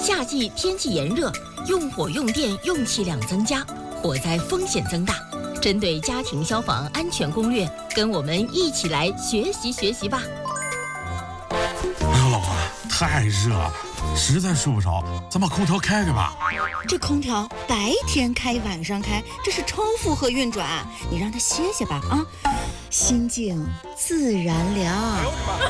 夏季天气炎热，用火用电用气量增加，火灾风险增大。针对家庭消防安全攻略，跟我们一起来学习学习吧。 哎呦，老婆，太热了，实在睡不着，咱把空调开开吧。 这空调白天开晚上开，这是超负荷运转，你让它歇歇吧啊，心静自然凉。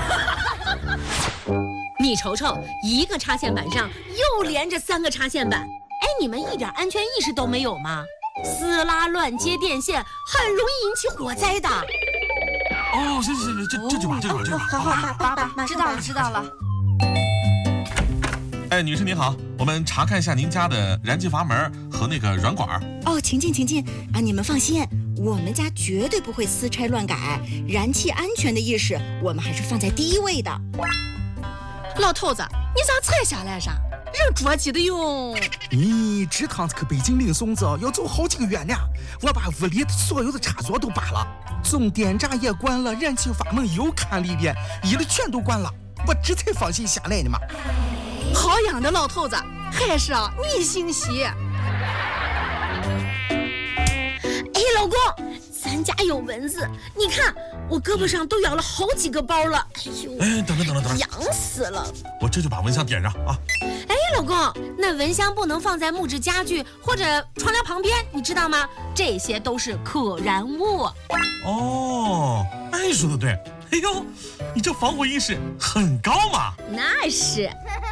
你瞅瞅，一个插线板上又连着3个插线板，哎，你们一点安全意识都没有吗？撕拉乱接电线很容易引起火灾的。 哦，行，这就把。 好，知道了。 哎，女士您好，我们查看一下您家的燃气阀门和那个软管。 哦，请进啊！你们放心，我们家绝对不会私拆乱改，燃气安全的意识我们还是放在第一位的。 老头子，你咋才下来啥？人着急的哟。 你这趟去北京领孙子要走好几个月呢，我把屋里所有的插座都拔了，总电闸也关了，燃气阀门又看了一遍，一的全都关了，我这才放心下来的嘛。 好样的，老头子，还是你心细。哎，老公，咱家有蚊子，你看我胳膊上都咬了好几个包了。哎呦， 哎，等， 痒死了！ 我这就把蚊香点上啊。 哎，老公，那蚊香不能放在木质家具或者窗帘旁边，你知道吗？这些都是可燃物。 哦，哎，说的对。哎呦，你这防火意识很高嘛。 那是。